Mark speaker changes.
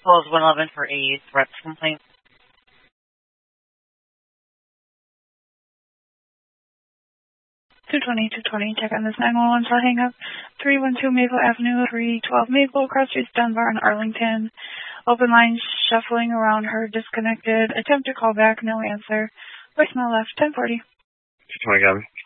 Speaker 1: Calls 111 for a threats complaint.
Speaker 2: 220, check on this 911, so I'll hang up. 312 Maple Avenue, 312 Maple, cross streets Dunbar and Arlington. Open line shuffling around her, disconnected. Attempt to call back, no answer. Voicemail left, 1040.
Speaker 3: 220 Gavin.